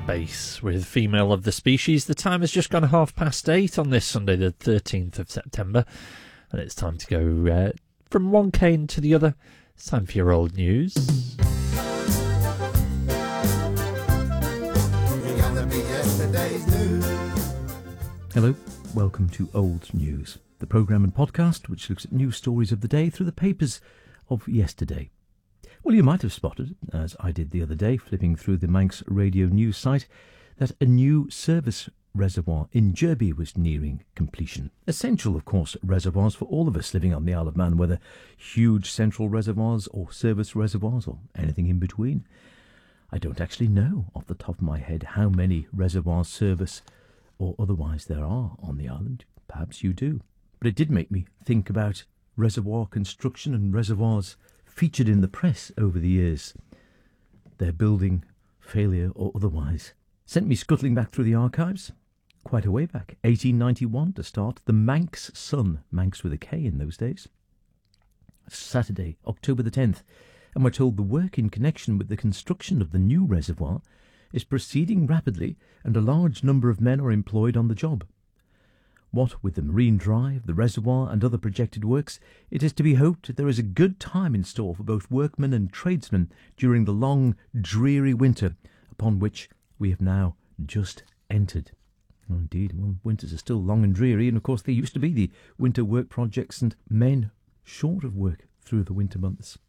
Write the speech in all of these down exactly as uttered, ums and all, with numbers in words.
Space with Female of the Species. The time has just gone half past eight on this Sunday, the thirteenth of September, and it's time to go uh, from one cane to the other. It's time for your old news. Hello, welcome to Old News, the programme and podcast which looks at news stories of the day through the papers of yesterday. Well, you might have spotted, as I did the other day, flipping through the Manx radio news site, that a new service reservoir in Derby was nearing completion. Essential, of course, reservoirs for all of us living on the Isle of Man, whether huge central reservoirs or service reservoirs or anything in between. I don't actually know off the top of my head how many reservoirs, service or otherwise, there are on the island. Perhaps you do. But it did make me think about reservoir construction and reservoirs featured in the press over the years. Their building, failure or otherwise, sent me scuttling back through the archives, quite a way back, eighteen ninety-one to start, the Manx Sun, Manx with a K in those days. Saturday, October the tenth, and we're told the work in connection with the construction of the new reservoir is proceeding rapidly and a large number of men are employed on the job. What with the marine drive, the reservoir and other projected works, it is to be hoped that there is a good time in store for both workmen and tradesmen during the long, dreary winter upon which we have now just entered. Oh, indeed, well, winters are still long and dreary, and of course there used to be the winter work projects and men short of work through the winter months.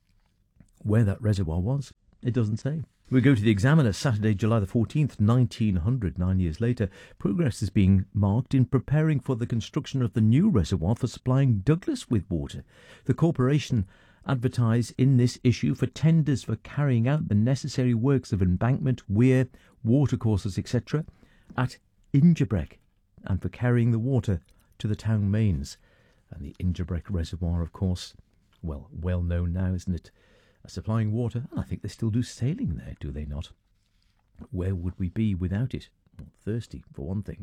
Where that reservoir was, it doesn't say. We go to the Examiner, Saturday, July the fourteenth, nineteen hundred, nine years later. Progress is being marked in preparing for the construction of the new reservoir for supplying Douglas with water. The corporation advertise in this issue for tenders for carrying out the necessary works of embankment, weir, watercourses, et cetera at Inverbrec, and for carrying the water to the town mains. And the Inverbrec reservoir, of course, well, well known now, isn't it? Supplying water, and I think they still do sailing there, do they not? Where would we be without it? Well, thirsty, for one thing.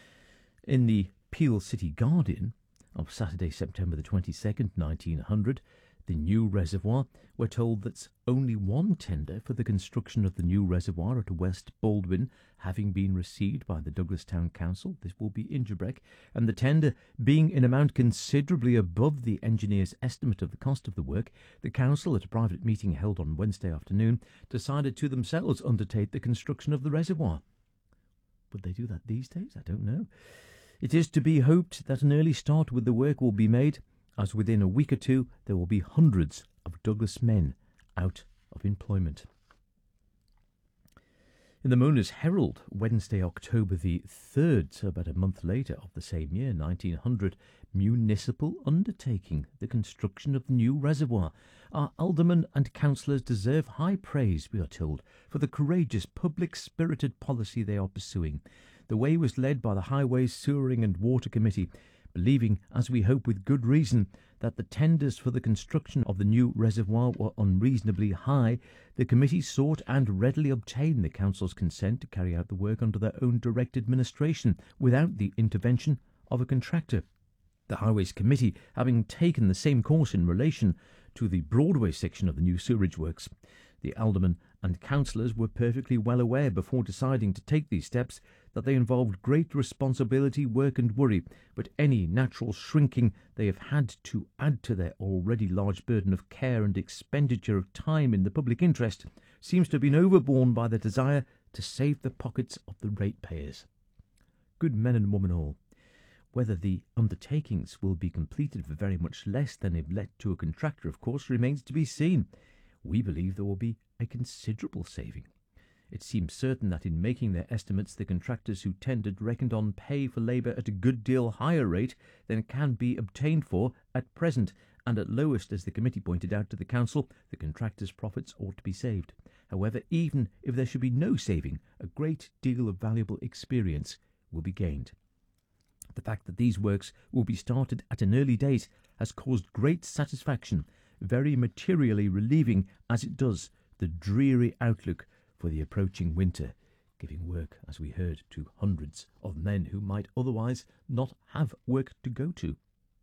In the Peel City Guardian of Saturday, September the twenty-second, nineteen hundred, the new reservoir, we're told that only one tender for the construction of the new reservoir at West Baldwin having been received by the Douglas Town Council, this will be Inverbrec, and the tender being in amount considerably above the engineer's estimate of the cost of the work, the council, at a private meeting held on Wednesday afternoon, decided to themselves undertake the construction of the reservoir. Would they do that these days? I don't know. It is to be hoped that an early start with the work will be made, as within a week or two there will be hundreds of Douglas men out of employment. In the Mourners Herald, Wednesday, October the third, so about a month later of the same year, nineteen hundred, municipal undertaking, the construction of the new reservoir. Our aldermen and councillors deserve high praise, we are told, for the courageous, public-spirited policy they are pursuing. The way was led by the Highways, Sewering and Water Committee, believing, as we hope with good reason, that the tenders for the construction of the new reservoir were unreasonably high. The committee sought and readily obtained the council's consent to carry out the work under their own direct administration, without the intervention of a contractor. The Highways Committee having taken the same course in relation to the Broadway section of the new sewerage works. The aldermen and councillors were perfectly well aware before deciding to take these steps that they involved great responsibility, work and worry, but any natural shrinking they have had to add to their already large burden of care and expenditure of time in the public interest seems to have been overborne by the desire to save the pockets of the ratepayers. Good men and women all. Whether the undertakings will be completed for very much less than if let to a contractor, of course, remains to be seen. We believe there will be a considerable saving. It seems certain that in making their estimates, the contractors who tendered reckoned on pay for labour at a good deal higher rate than can be obtained for at present, and at lowest, as the committee pointed out to the council, the contractors' profits ought to be saved. However, even if there should be no saving, a great deal of valuable experience will be gained. The fact that these works will be started at an early date has caused great satisfaction, very materially relieving as it does the dreary outlook for the approaching winter, giving work, as we heard, to hundreds of men who might otherwise not have work to go to.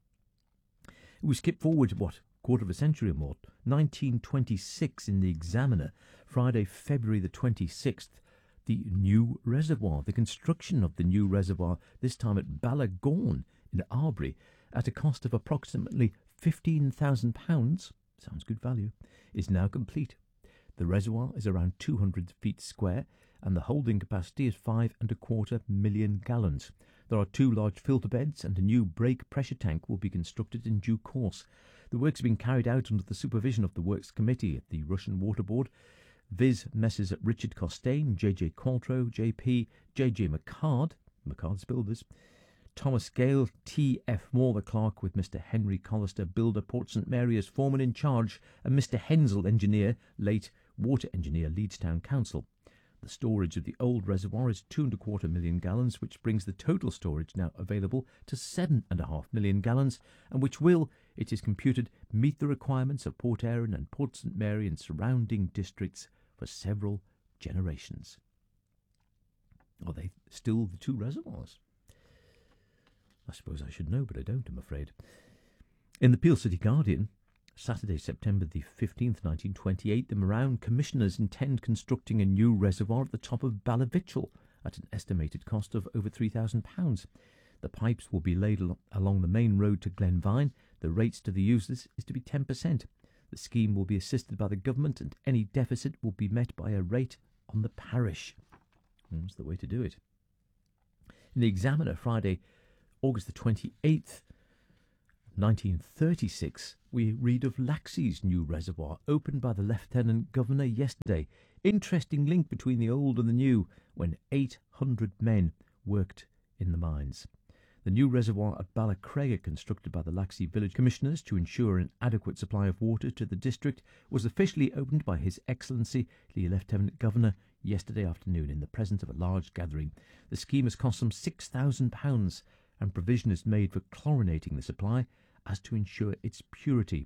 We skip forward, what, quarter of a century or more, nineteen twenty-six in the Examiner, Friday, February the twenty-sixth, the new reservoir, the construction of the new reservoir, this time at Ballagorn in Arbury, at a cost of approximately fifteen thousand pounds, sounds good value, is now complete. The reservoir is around two hundred feet square and the holding capacity is five and a quarter million gallons. There are two large filter beds and a new brake pressure tank will be constructed in due course. The works are being carried out under the supervision of the Works Committee at the Russian Water Board, viz Messrs Richard Costain, J J Qualtrough, J P, J J McCard, McCard's Builders, Thomas Gale, T F Moore the clerk, with Mister Henry Collister, builder, Port St Mary, as foreman in charge, and Mister Hensel, engineer, late water engineer, Leeds Town Council. The storage of the old reservoir is two and a quarter million gallons, which brings the total storage now available to seven and a half million gallons, and which will, it is computed, meet the requirements of Port Erin and Port St Mary and surrounding districts for several generations. Are they still the two reservoirs? I suppose I should know, but I don't, I'm afraid. In the Peel City Guardian, Saturday, September the fifteenth, nineteen twenty-eight, the Moran Commissioners intend constructing a new reservoir at the top of Ballavitchel at an estimated cost of over three thousand pounds. The pipes will be laid al- along the main road to Glenvine. The rates to the users is to be ten percent. The scheme will be assisted by the government and any deficit will be met by a rate on the parish. That's the way to do it. In the Examiner, Friday, August the twenty-eighth, nineteen thirty-six, we read of Laxey's new reservoir, opened by the Lieutenant Governor yesterday. Interesting link between the old and the new, when eight hundred men worked in the mines. The new reservoir at Ballacrega, constructed by the Laxey Village Commissioners to ensure an adequate supply of water to the district, was officially opened by His Excellency the Lieutenant Governor yesterday afternoon in the presence of a large gathering. The scheme has cost some six thousand pounds, and provision is made for chlorinating the supply as to ensure its purity.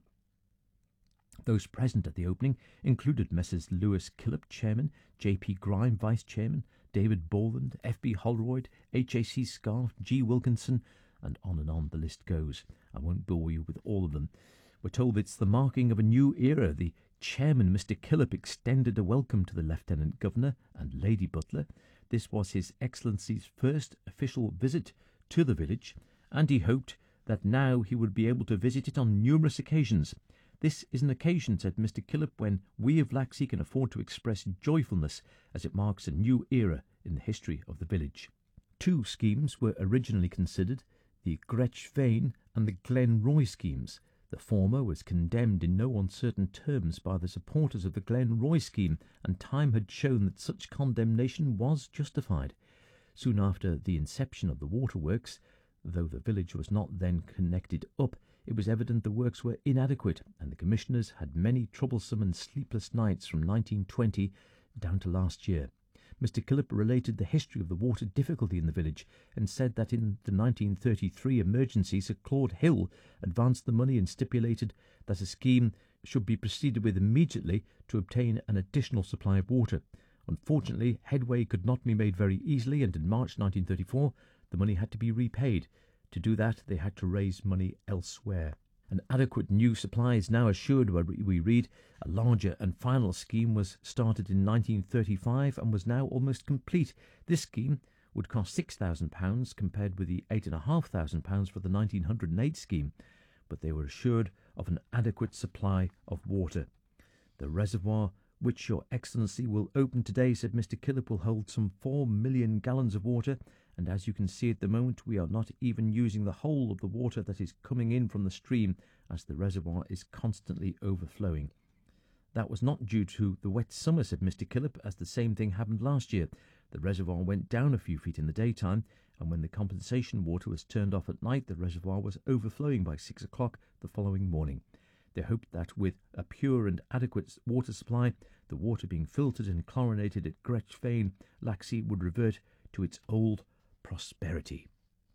Those present at the opening included Messrs Lewis Killip, Chairman, J P Grime, Vice Chairman, David Borland, F B Holroyd, H A C Scarf, G Wilkinson, and on and on the list goes. I won't bore you with all of them. We're told it's the marking of a new era. The Chairman, Mister Killip, extended a welcome to the Lieutenant Governor and Lady Butler. This was His Excellency's first official visit to the village, and he hoped that now he would be able to visit it on numerous occasions. This is an occasion, said Mister Killip, when we of Laxey can afford to express joyfulness, as it marks a new era in the history of the village. Two schemes were originally considered, the Gretch Vane and the Glen Roy schemes. The former was condemned in no uncertain terms by the supporters of the Glen Roy scheme, and time had shown that such condemnation was justified. Soon after the inception of the waterworks, though the village was not then connected up, it was evident the works were inadequate, and the commissioners had many troublesome and sleepless nights from nineteen twenty down to last year. Mister Killip related the history of the water difficulty in the village, and said that in the nineteen thirty-three emergency Sir Claude Hill advanced the money and stipulated that a scheme should be proceeded with immediately to obtain an additional supply of water. Unfortunately, headway could not be made very easily, and in March nineteen thirty-four the money had to be repaid. To do that, they had to raise money elsewhere. An adequate new supply is now assured, where we read. A larger and final scheme was started in nineteen thirty-five and was now almost complete. This scheme would cost six thousand pounds compared with the eight thousand five hundred pounds for the nineteen oh eight scheme, but they were assured of an adequate supply of water. The reservoir, which Your Excellency will open today, said Mister Killip, will hold some four million gallons of water, and as you can see at the moment, we are not even using the whole of the water that is coming in from the stream, as the reservoir is constantly overflowing. That was not due to the wet summer, said Mister Killip, as the same thing happened last year. The reservoir went down a few feet in the daytime, and when the compensation water was turned off at night, the reservoir was overflowing by six o'clock the following morning. They hoped that with a pure and adequate water supply, the water being filtered and chlorinated at Gretch Vane, Laxey would revert to its old prosperity.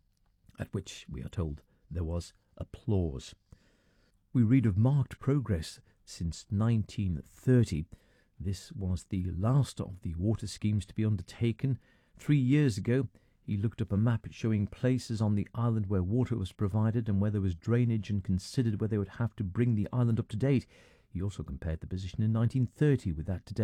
At which, we are told, there was applause. We read of marked progress since nineteen thirty. This was the last of the water schemes to be undertaken. Three years ago, he looked up a map showing places on the island where water was provided and where there was drainage, and considered where they would have to bring the island up to date. He also compared the position in nineteen thirty with that today,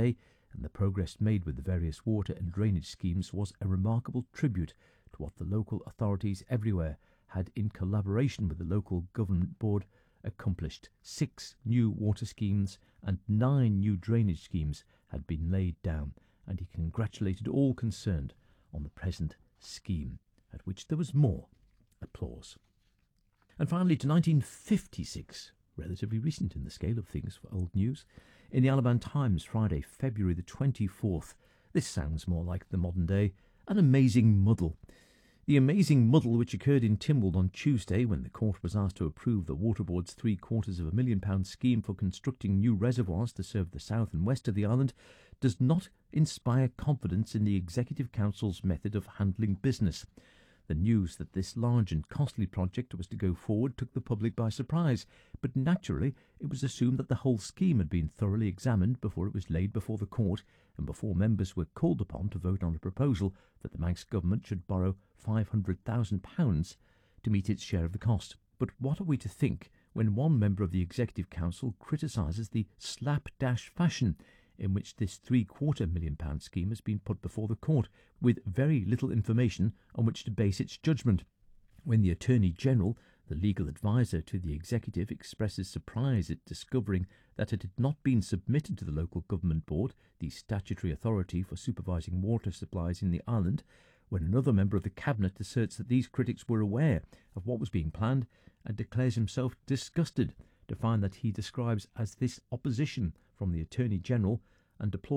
and the progress made with the various water and drainage schemes was a remarkable tribute to what the local authorities everywhere had, in collaboration with the local government board, accomplished. Six new water schemes and nine new drainage schemes had been laid down, and he congratulated all concerned on the present scheme, at which there was more applause. And finally, to nineteen fifty-six, relatively recent in the scale of things for old news. In the Alaban Times, Friday, February the twenty-fourth, this sounds more like the modern day, an amazing muddle. The amazing muddle which occurred in Tynwald on Tuesday when the court was asked to approve the Water Board's three-quarters of a million pound scheme for constructing new reservoirs to serve the south and west of the island does not inspire confidence in the Executive Council's method of handling business. The news that this large and costly project was to go forward took the public by surprise, but naturally it was assumed that the whole scheme had been thoroughly examined before it was laid before the court and before members were called upon to vote on a proposal that the Manx government should borrow five hundred thousand pounds to meet its share of the cost. But what are we to think when one member of the Executive Council criticises the slapdash fashion in which this three-quarter million pound scheme has been put before the court, with very little information on which to base its judgment? When the Attorney-General, the legal adviser to the Executive, expresses surprise at discovering that it had not been submitted to the local government board, the statutory authority for supervising water supplies in the island, when another member of the Cabinet asserts that these critics were aware of what was being planned and declares himself disgusted to find that he describes as this opposition from the Attorney-General and deploys